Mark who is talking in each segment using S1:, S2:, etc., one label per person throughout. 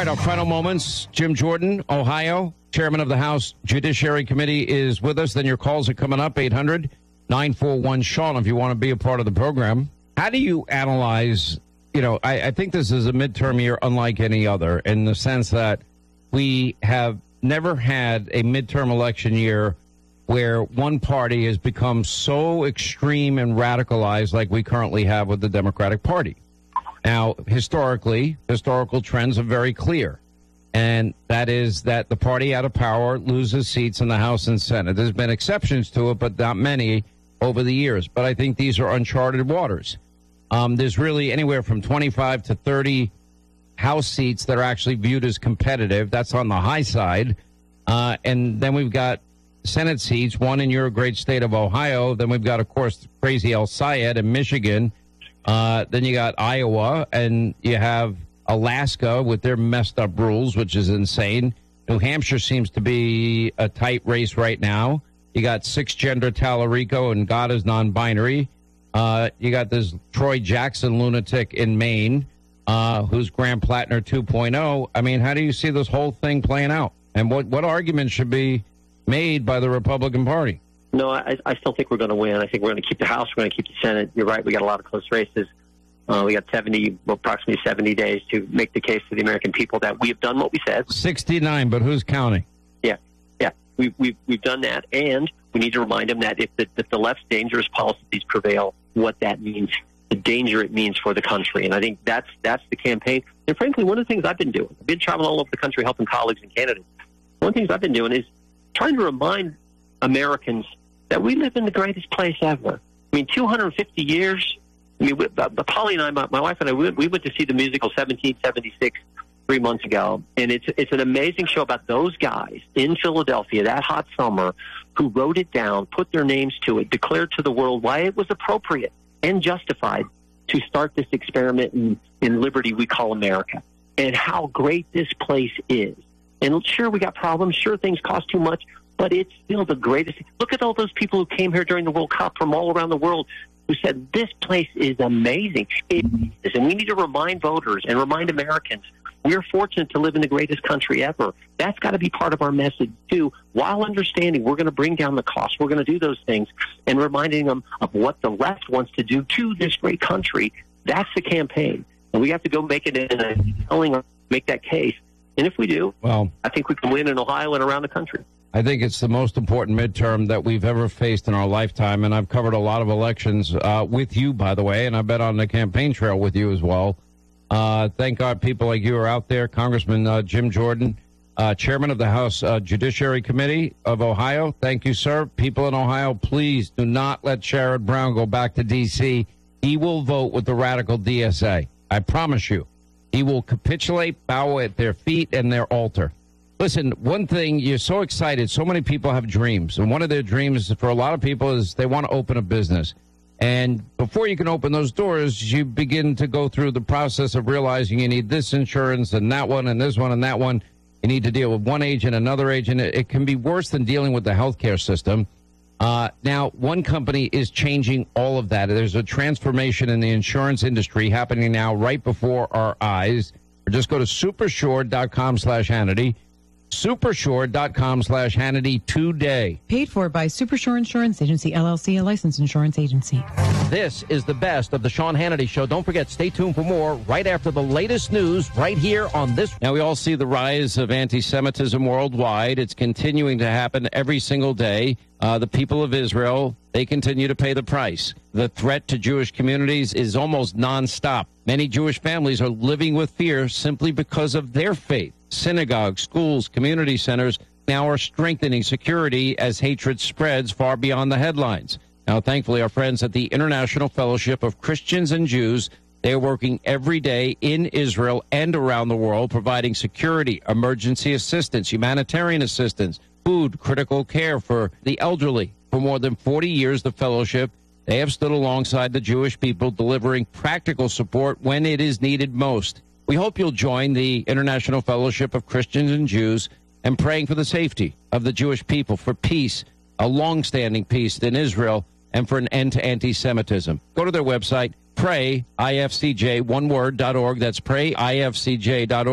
S1: right, our final moments. Jim Jordan, Ohio, chairman of the House Judiciary Committee, is with us. Then your calls are coming up, 800-941-SEAN, if you want to be a part of the program. How do you analyze, I think this is a midterm year unlike any other in the sense that we have never had a midterm election year where one party has become so extreme and radicalized like we currently have with the Democratic Party. Now, historical trends are very clear, and that is that the party out of power loses seats in the House and Senate. There's been exceptions to it, but not many over the years. But I think these are uncharted waters. There's really anywhere from 25 to 30 House seats that are actually viewed as competitive. That's on the high side. And then we've got Senate seats, one in your great state of Ohio. Then we've got, of course, crazy El Sayed in Michigan. Then you got Iowa, and you have Alaska with their messed up rules, which is insane. New Hampshire seems to be a tight race right now. You got six-gender Tallarico, and God is non-binary. You got this Troy Jackson lunatic in Maine, who's Graham Plattner 2.0. I mean, how do you see this whole thing playing out? And what arguments should be made by the Republican Party?
S2: No, I still think we're going to win. I think we're going to keep the House. We're going to keep the Senate. You're right. We got a lot of close races. We got approximately 70 days to make the case to the American people that we have done what we said.
S1: 69, but who's counting?
S2: Yeah. We've done that, and we need to remind them that if the left's dangerous policies prevail, what that means, the danger it means for the country. And I think that's the campaign. And frankly, one of the things I've been doing, I've been traveling all over the country helping colleagues and candidates. One of the things I've been doing is trying to remind Americans that we live in the greatest place ever. I mean, 250 years. I mean, Polly and I, my wife and I, we went to see the musical 1776 3 months ago, and it's an amazing show about those guys in Philadelphia that hot summer who wrote it down, put their names to it, declared to the world why it was appropriate and justified to start this experiment in liberty we call America, and how great this place is. And sure, we got problems. Sure, things cost too much. But it's still the greatest. Look at all those people who came here during the World Cup from all around the world who said, this place is amazing. And we need to remind voters and remind Americans, we're fortunate to live in the greatest country ever. That's got to be part of our message, too, while understanding we're going to bring down the cost. We're going to do those things and reminding them of what the left wants to do to this great country. That's the campaign. And we have to go make it in a telling, make that case. And if we do, well, I think we can win in Ohio and around the country.
S1: I think it's the most important midterm that we've ever faced in our lifetime, and I've covered a lot of elections with you, by the way, and I've been on the campaign trail with you as well. Thank God people like you are out there. Congressman Jim Jordan, chairman of the House Judiciary Committee of Ohio. Thank you, sir. People in Ohio, please do not let Sherrod Brown go back to D.C. He will vote with the radical DSA. I promise you. He will capitulate, bow at their feet and their altar. Listen, one thing, you're so excited. So many people have dreams. And one of their dreams for a lot of people is they want to open a business. And before you can open those doors, you begin to go through the process of realizing you need this insurance and that one and this one and that one. You need to deal with one agent, another agent. It can be worse than dealing with the healthcare system. Now, one company is changing all of that. There's a transformation in the insurance industry happening now right before our eyes. Or just go to supersure.com/Hannity. Supersure.com/Hannity today.
S3: Paid for by Supersure Insurance Agency, LLC, a licensed insurance agency.
S4: This is the best of the Sean Hannity Show. Don't forget, stay tuned for more right after the latest news right here on this.
S1: Now, we all see the rise of anti-Semitism worldwide. It's continuing to happen every single day. The people of Israel, they continue to pay the price. The threat to Jewish communities is almost nonstop. Many Jewish families are living with fear simply because of their faith. Synagogues, schools, community centers now are strengthening security as hatred spreads far beyond the headlines. Now, thankfully, our friends at the International Fellowship of Christians and Jews, they are working every day in Israel and around the world, providing security, emergency assistance, humanitarian assistance, food, critical care for the elderly. For more than 40 years, the fellowship, they have stood alongside the Jewish people, delivering practical support when it is needed most. We hope you'll join the International Fellowship of Christians and Jews and praying for the safety of the Jewish people, for peace, a long-standing peace in Israel, and for an end to anti-Semitism. Go to their website, prayifcj, one word, .org. That's prayifcj.org.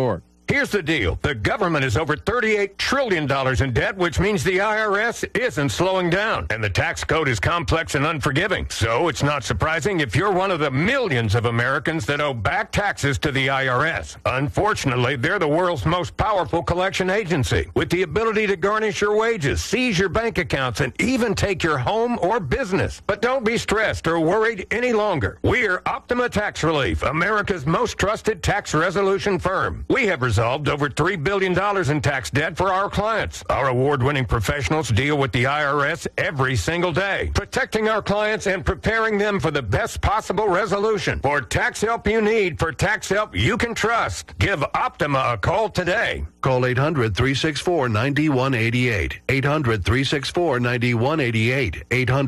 S5: Here's the deal. The government is over $38 trillion in debt, which means the IRS isn't slowing down. And the tax code is complex and unforgiving. So it's not surprising if you're one of the millions of Americans that owe back taxes to the IRS. Unfortunately, they're the world's most powerful collection agency, with the ability to garnish your wages, seize your bank accounts, and even take your home or business. But don't be stressed or worried any longer. We're Optima Tax Relief, America's most trusted tax resolution firm. We have resolved over $3 billion in tax debt for our clients. Our award-winning professionals deal with the IRS every single day, protecting our clients and preparing them for the best possible resolution. For tax help you need, for tax help you can trust, give Optima a call today.
S6: Call 800-364-9188. 800-364-9188.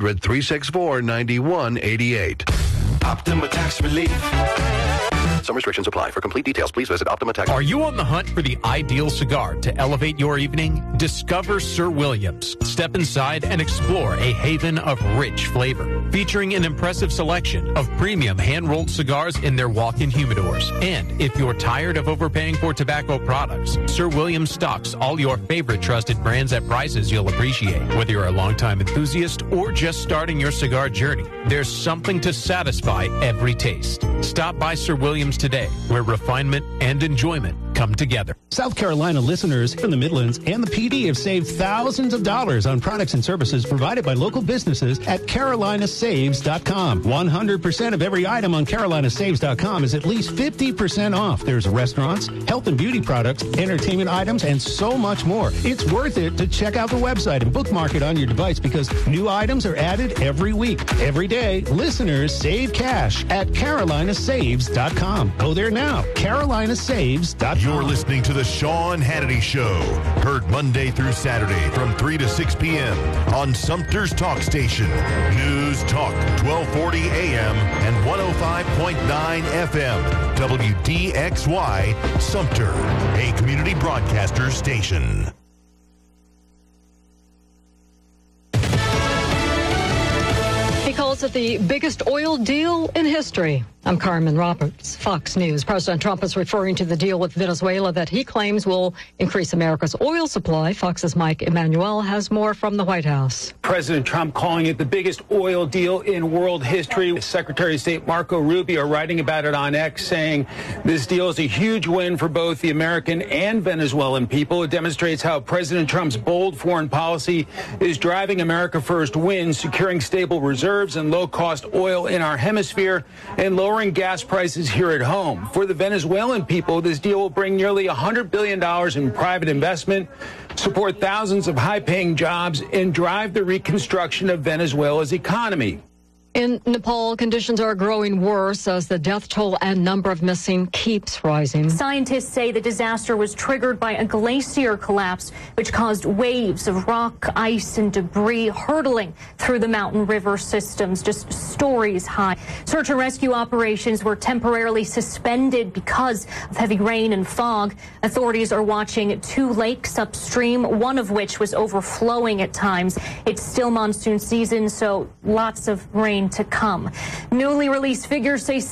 S6: 800-364-9188.
S7: Optima Tax Relief.
S6: Some restrictions apply. For complete details, please visit Optima Tax.
S8: Are you on the hunt for the ideal cigar to elevate your evening? Discover Sir Williams. Step inside and explore a haven of rich flavor, featuring an impressive selection of premium hand-rolled cigars in their walk-in humidors. And if you're tired of overpaying for tobacco products, Sir Williams stocks all your favorite trusted brands at prices you'll appreciate. Whether you're a longtime enthusiast or just starting your cigar journey, there's something to satisfy every taste. Stop by Sir Williams today, where refinement and enjoyment come together.
S9: South Carolina listeners from the Midlands and the PD have saved thousands of dollars on products and services provided by local businesses at carolinasaves.com. 100% of every item on carolinasaves.com is at least 50% off. There's restaurants, health and beauty products, entertainment items, and so much more. It's worth it to check out the website and bookmark it on your device because new items are added every week. Every day, listeners save cash at carolinasaves.com. Go there now. carolinasaves.com.
S10: You're listening to The Sean Hannity Show. Heard Monday through Saturday from 3 to 6 p.m. on Sumter's Talk Station. News Talk 1240 a.m. and 105.9 FM. WDXY Sumter, a community broadcaster station.
S11: He calls it the biggest oil deal in history. I'm Carmen Roberts, Fox News. President Trump is referring to the deal with Venezuela that he claims will increase America's oil supply. Fox's Mike Emanuel has more from the White House.
S12: President Trump calling it the biggest oil deal in world history. Secretary of State Marco Rubio writing about it on X, saying this deal is a huge win for both the American and Venezuelan people. It demonstrates how President Trump's bold foreign policy is driving America First wins, securing stable reserves and low-cost oil in our hemisphere and lowering gas prices here at home. For the Venezuelan people, this deal will bring nearly $100 billion in private investment, support thousands of high-paying jobs, and drive the reconstruction of Venezuela's economy.
S11: In Nepal, conditions are growing worse as the death toll and number of missing keeps rising.
S13: Scientists say the disaster was triggered by a glacier collapse, which caused waves of rock, ice, and debris hurtling through the mountain river systems, just stories high. Search and rescue operations were temporarily suspended because of heavy rain and fog. Authorities are watching 2 lakes upstream, one of which was overflowing at times. It's still monsoon season, so lots of rain to come. Newly released figures say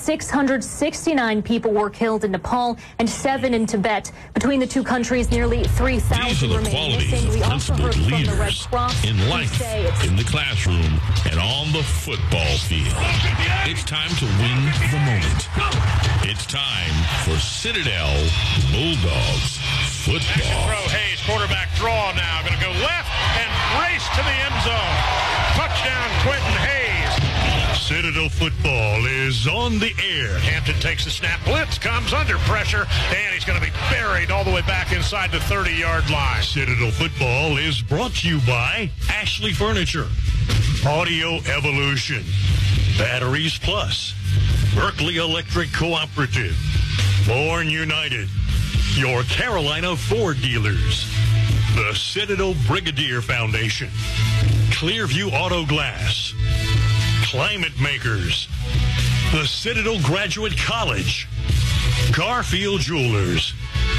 S13: 669 people were killed in Nepal and 7 in Tibet. Between the two countries, nearly 3,000 remain missing. We also heard from the Red Cross.
S14: In life, in the classroom, and on the football field. It's time to win the moment. It's time for Citadel Bulldogs football.
S15: Throw Hayes, quarterback draw now. Going to go left and race to the end zone. Touchdown, Quentin Hayes.
S14: Citadel football is on the air.
S15: Hampton takes the snap. Blitz comes under pressure, and he's going to be buried all the way back inside the 30-yard line.
S14: Citadel football is brought to you by Ashley Furniture, Audio Evolution, Batteries Plus, Berkeley Electric Cooperative, Born United, your Carolina Ford dealers, the Citadel Brigadier Foundation, Clearview Auto Glass, Climate Makers, the Citadel Graduate College, Garfield Jewelers,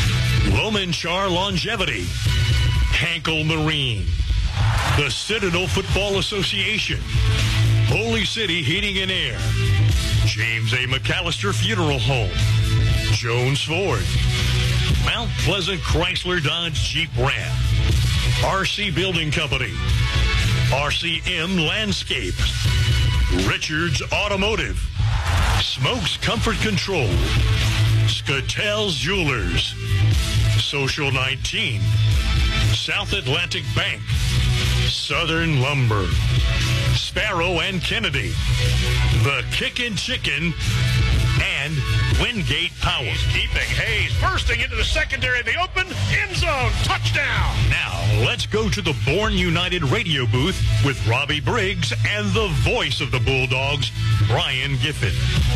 S14: Lomanchar Longevity, Hankel Marine, the Citadel Football Association, Holy City Heating and Air, James A. McAllister Funeral Home, Jones Ford, Mount Pleasant Chrysler Dodge Jeep Ram, RC Building Company, RCM Landscape, Richards Automotive, Smokes Comfort Control, Scatel's Jewelers, Social 19, South Atlantic Bank, Southern Lumber, Sparrow and Kennedy, The Kickin' Chicken, and Wingate Power.
S15: He's keeping. Hayes bursting into the secondary of the open end zone. Touchdown.
S14: Now, let's go to the Born United radio booth with Robbie Briggs and the voice of the Bulldogs, Brian Giffin.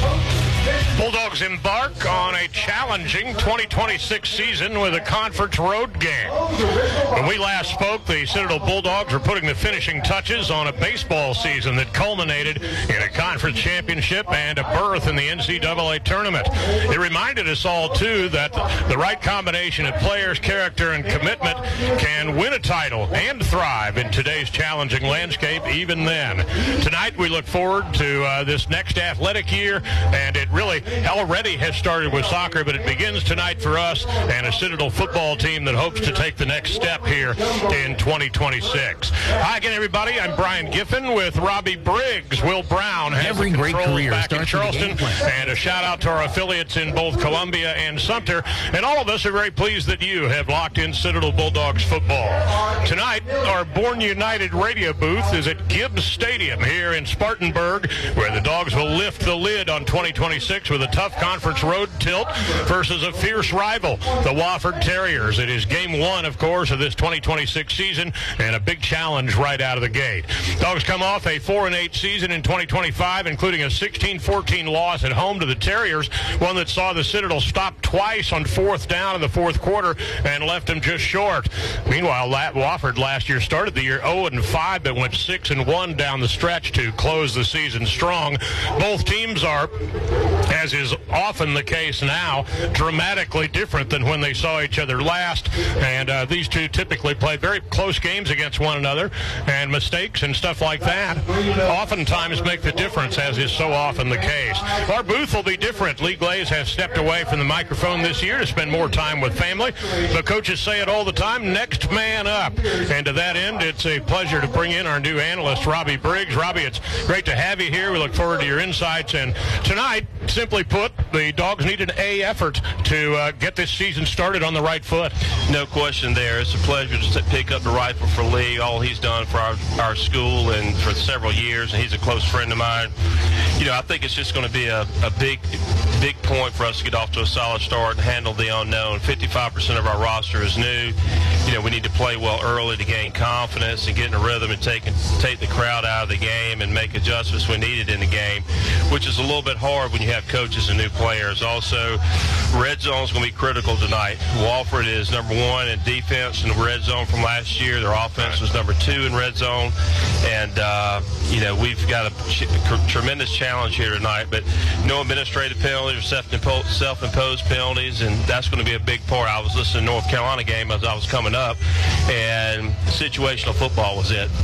S15: Bulldogs embark on a challenging 2026 season with a conference road game. When we last spoke, the Citadel Bulldogs were putting the finishing touches on a baseball season that culminated in a conference championship and a berth in the NCAA tournament. It reminded us all, too, that the right combination of players, character, and commitment can win a title and thrive in today's challenging landscape even then. Tonight, we look forward to this next athletic year, and it really already has started with soccer, but it begins tonight for us and a Citadel football team that hopes to take the next step here in 2026. Hi again, everybody. I'm Brian Giffin with Robbie Briggs. Will Brown has
S1: every
S15: the
S1: great career
S15: back in
S1: starts with a
S15: Charleston,
S1: game plan.
S15: and a shout out to our affiliates in both Columbia and Sumter. And all of us are very pleased that you have locked in Citadel Bulldogs football. Tonight, our Born United radio booth is at Gibbs Stadium here in Spartanburg, where the Dogs will lift the lid on 2026 with a tough conference road tilt versus a fierce rival, the Wofford Terriers. It is game one, of course, of this 2026 season, and a big challenge right out of the gate. Dogs come off a 4-8 season in 2025, including a 16-14 loss at home to the Terriers, one that saw the Citadel stop twice on fourth down in the fourth quarter and left them just short. Meanwhile, Wofford last year started the year 0-5, but went 6-1 down the stretch to close the season strong. Both teams are, as is often the case now, dramatically different than when they saw each other last, and these two typically play very close games against one another, and mistakes and stuff like that oftentimes make the difference, as is so often the case. Our booth will be different. Lee Glaze has stepped away from the microphone this year to spend more time with family. The coaches say it all the time, next man up. And to that end, it's a pleasure to bring in our new analyst, Robbie Briggs. Robbie, it's great to have you here. We look forward to your insights. And tonight, simply put, the Dogs need an A effort to get this season started on the right foot.
S7: No question there. It's a pleasure to pick up the rifle for Lee, all he's done for our school and for several years, and he's a close friend of mine. You know, I think it's just going to be a big point for us to get off to a solid start and handle the unknown. 55% of our roster is new. You know, we need to play well early to gain confidence and get in a rhythm and take the crowd out of the game and make adjustments when needed in the game, which is a little bit hard when you have coaches and new players. Also, red zone is going to be critical tonight. Wofford is number one in defense in the red zone from last year. Their offense was number 2 in red zone. And, you know, we've got a tremendous challenge here tonight, but no administrative penalties or self-imposed penalties, and that's going to be a big part. I was listening to the North Carolina game as I was coming up, and situational football was it.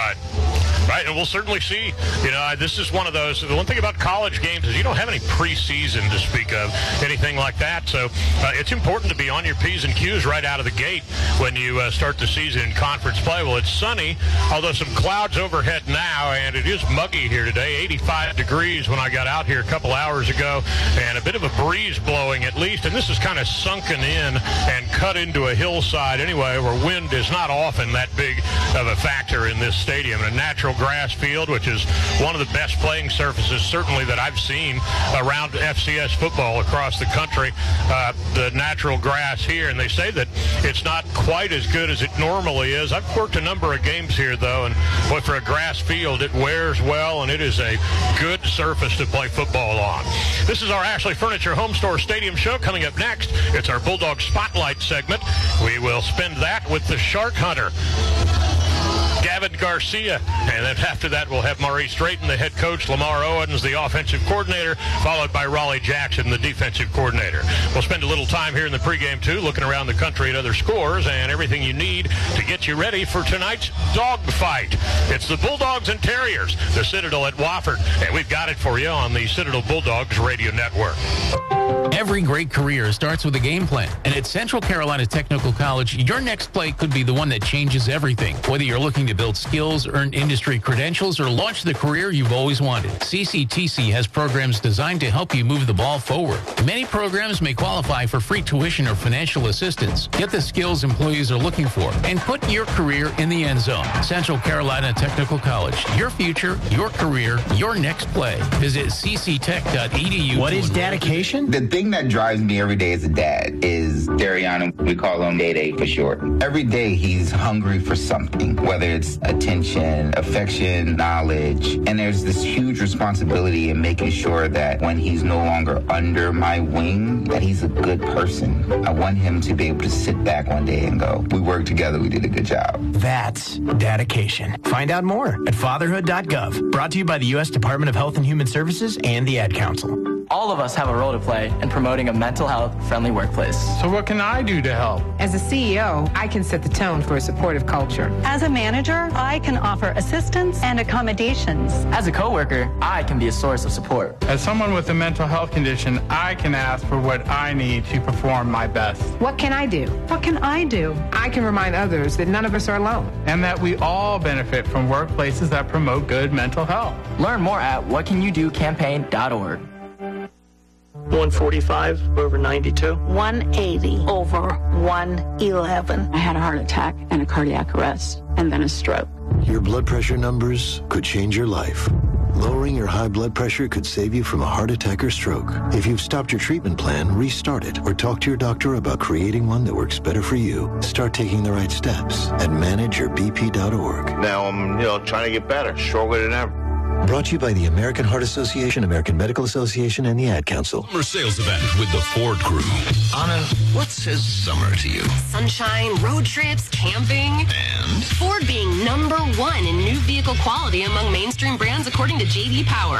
S15: Right, and we'll certainly see. You know, this is one of those. The one thing about college games is you don't have any preseason to speak of, anything like that. So it's important to be on your P's and Q's right out of the gate when you start the season in conference play. Well, it's sunny, although some clouds overhead now, and it is muggy here today. 85 degrees when I got out here a couple hours ago, and a bit of a breeze blowing at least. And this is kind of sunken in and cut into a hillside anyway, where wind is not often that big of a factor in this stadium. And a natural grass field, which is one of the best playing surfaces certainly that I've seen around FCS football across the country, the natural grass here. And they say that it's not quite as good as it normally is. I've worked a number of games here, though, and boy, for a grass field, it wears well, and it is a good surface to play football on. This is our Ashley Furniture Home Store Stadium Show. Coming up next, it's our Bulldog Spotlight segment. We will spend that with the Shark Hunter, Gavin Garcia, and then after that we'll have Maurice Drayton, the head coach, Lamar Owens, the offensive coordinator, followed by Raleigh Jackson, the defensive coordinator. We'll spend a little time here in the pregame too, looking around the country at other scores and everything you need to get you ready for tonight's dog fight. It's the Bulldogs and Terriers, the Citadel at Wofford, and we've got it for you on the Citadel Bulldogs Radio Network.
S8: Every great career starts with a game plan, and at Central Carolina Technical College, your next play could be the one that changes everything. Whether you're looking to build skills, earn industry credentials, or launch the career you've always wanted, CCTC has programs designed to help you move the ball forward. Many programs may qualify for free tuition or financial assistance. Get the skills employees are looking for and put your career in the end zone. Central Carolina Technical College, your future, your career, your next play. Visit cctech.edu.
S16: What is dedication?
S17: The thing that drives me every day as a dad is Dariana. We call him Day for short. Every day he's hungry for something, whether it's attention, affection, knowledge. And there's this huge responsibility in making sure that when he's no longer under my wing, that he's a good person. I want him to be able to sit back one day and go, we worked together, we did a good job.
S16: That's dedication. Find out more at fatherhood.gov. Brought to you by the U.S. Department of Health and Human Services and the Ad Council.
S18: All of us have a role to play in promoting a mental health friendly workplace.
S19: So what can I do to help?
S20: As a CEO, I can set the tone for a supportive culture.
S21: As a manager, I can offer assistance and accommodations.
S18: As a coworker, I can be a source of support.
S19: As someone with a mental health condition, I can ask for what I need to perform my best.
S20: What can I do?
S21: What can I do?
S20: I can remind others that none of us are alone.
S19: And that we all benefit from workplaces that promote good mental health.
S18: Learn more at whatcanyoudocampaign.org.
S22: 145 over 92.
S23: 180 over 111. I had a heart attack and a cardiac arrest and then a stroke.
S24: Your blood pressure numbers could change your life. Lowering your high blood pressure could save you from a heart attack or stroke. If you've stopped your treatment plan, restart it or talk to your doctor about creating one that works better for you. Start taking the right steps at manageyourbp.org.
S25: Now I'm, trying to get better, stronger than ever.
S24: Brought to you by the American Heart Association, American Medical Association, and the Ad Council.
S14: Summer sales event with the Ford crew.
S10: Anna, what says summer to you?
S26: Sunshine, road trips, camping.
S10: And?
S26: Ford being #1 in new vehicle quality among mainstream brands according to J.D. Power.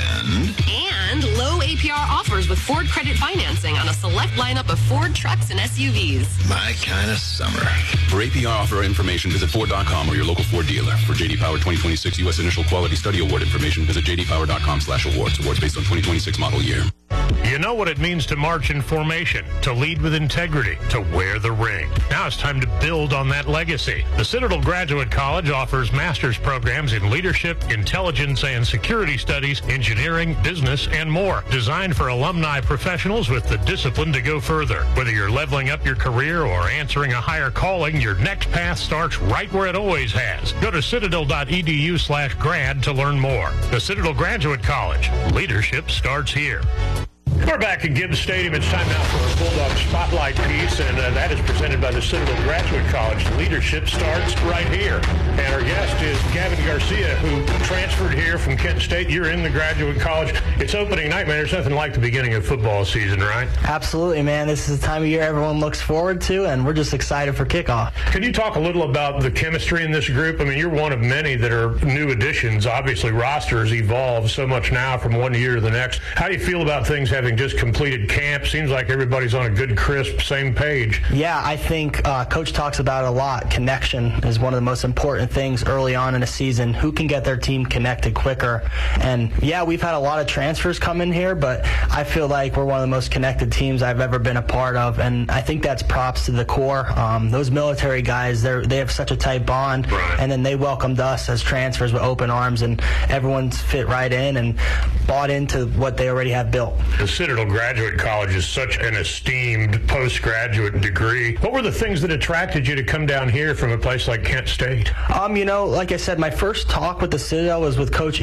S26: And low APR offers with Ford credit financing on a select lineup of Ford trucks and SUVs.
S10: My kind of summer.
S27: For APR offer information, visit Ford.com or your local Ford dealer. For J.D. Power 2026 U.S. Initial Quality Study Award information, visit jdpower.com/awards. Awards based on 2026 model year.
S15: You know what it means to march in formation, to lead with integrity, to wear the ring. Now it's time to build on that legacy. The Citadel Graduate College offers master's programs in leadership, intelligence and security studies, engineering, business, and more. Designed for alumni professionals with the discipline to go further. Whether you're leveling up your career or answering a higher calling, your next path starts right where it always has. Go to citadel.edu/grad to learn more. The Citadel Graduate College. Leadership starts here. We're back at Gibbs Stadium. It's time now for a Bulldog Spotlight piece, and that is presented by the Citadel Graduate College. Leadership starts right here. And our guest is Gavin Garcia, who transferred here from Kent State. You're in the Graduate College. It's opening night, man. There's nothing like the beginning of football season, right?
S28: Absolutely, man. This is the time of year everyone looks forward to, and we're just excited for kickoff.
S15: Can you talk a little about the chemistry in this group? I mean, you're one of many that are new additions. Obviously, rosters evolve so much now from one year to the next. How do you feel about things having just completed camp? Seems like everybody's on a good, crisp, same page.
S28: Yeah, I think Coach talks about it a lot. Connection is one of the most important things early on in a season. Who can get their team connected quicker? And yeah, we've had a lot of transfers come in here, but I feel like we're one of the most connected teams I've ever been a part of, and I think that's props to the core. Those military guys, they have such a tight bond, and then they welcomed us as transfers with open arms, and everyone's fit right in and bought into what they already have built.
S15: The Citadel Graduate College is such an esteemed postgraduate degree. What were the things that attracted you to come down here from a place like Kent State?
S28: Like I said, my first talk with the Citadel was with Coach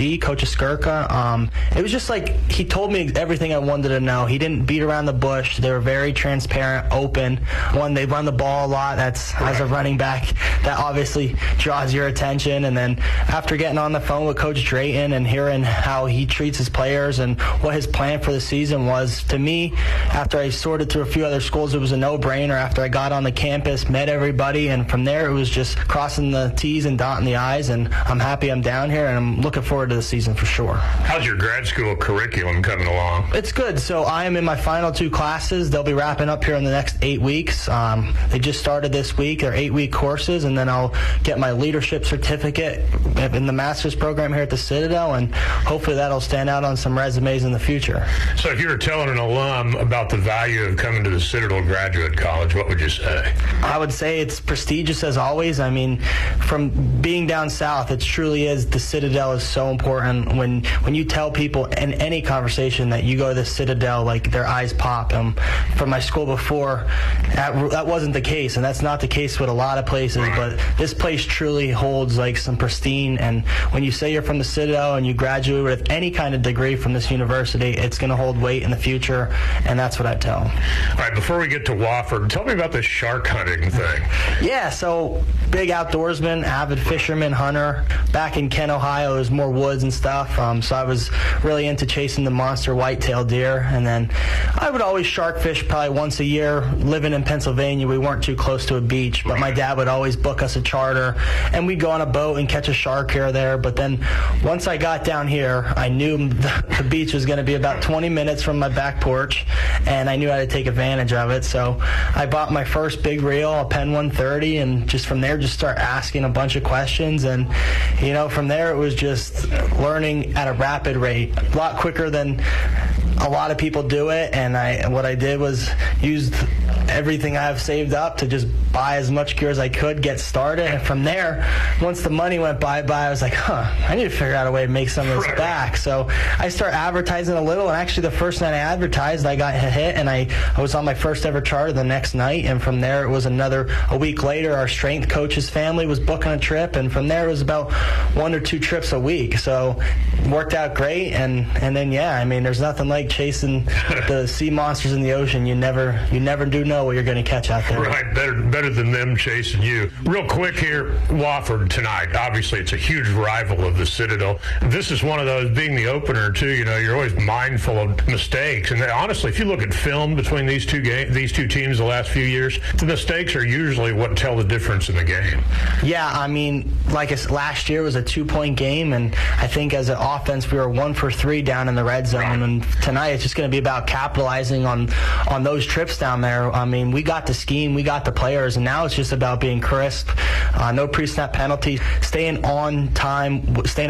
S28: Eskurka. It was just like he told me everything I wanted to know. He didn't beat around the bush. They were very transparent, open. They run the ball a lot. That's as a running back, that obviously draws your attention. And then after getting on the phone with Coach Drayton and hearing how he treats his players and what his plan for the season was, to me, after I sorted through a few other schools, it was a no-brainer. After I got on the campus, met everybody, and from there it was just crossing the T's and dotting the I's, and I'm happy I'm down here, and I'm looking forward to the season for sure.
S15: How's your grad school curriculum coming along?
S28: It's good. So I am in my final 2 classes. They'll be wrapping up here in the next 8 weeks. They just started this week. They're 8-week courses, and then I'll get my leadership certificate in the master's program here at the Citadel, and hopefully that'll stand out on some resumes in the future.
S15: So if you're were telling an alum about the value of coming to the Citadel Graduate College, what would you say?
S28: I would say it's prestigious as always. I mean, from being down south, it truly is. The Citadel is so important. When you tell people in any conversation that you go to the Citadel, like their eyes pop. From my school before, that wasn't the case, and that's not the case with a lot of places, but this place truly holds like some pristine, and when you say you're from the Citadel and you graduate with any kind of degree from this university, it's going to hold weight in the future, and that's what I tell them.
S15: All right, before we get to Wofford, tell me about the shark hunting thing.
S28: Yeah, so big outdoorsman, avid fisherman, hunter. Back in Kent, Ohio, there's more woods and stuff, so I was really into chasing the monster white-tailed deer, and then I would always shark fish probably once a year. Living in Pennsylvania, we weren't too close to a beach, but my dad would always book us a charter, and we'd go on a boat and catch a shark here or there. But then once I got down here, I knew the beach was going to be about 20 minutes from my back porch, and I knew how to take advantage of it. So I bought my first big reel, a Penn 130, and just from there just start asking a bunch of questions. And, from there it was just learning at a rapid rate, a lot quicker than a lot of people do it. And what I did was used everything I've saved up to just buy as much gear as I could, get started. And from there, once the money went by, I was like, I need to figure out a way to make some of this back. So I started advertising a little, and actually the first night I advertised, I got hit, and I was on my first ever charter the next night. And from there, it was a week later, our strength coach's family was booking a trip, and from there it was about 1 or 2 trips a week. So it worked out great. And then, there's nothing like chasing the sea monsters in the ocean. You never do know what you're going to catch out there.
S15: Right, better than them chasing you. Real quick here, Wofford tonight. Obviously, it's a huge rival of the Citadel. This is one of those, being the opener too. You're always mindful of mistakes. And honestly, if you look at film between these two teams the last few years, the mistakes are usually what tell the difference in the game.
S28: Yeah, last year was a 2-point game, and I think as an offense we were 1 for 3 down in the red zone. Right. And tonight it's just going to be about capitalizing on those trips down there. We got the scheme, we got the players, and now it's just about being crisp. No pre-snap penalties, staying on time, staying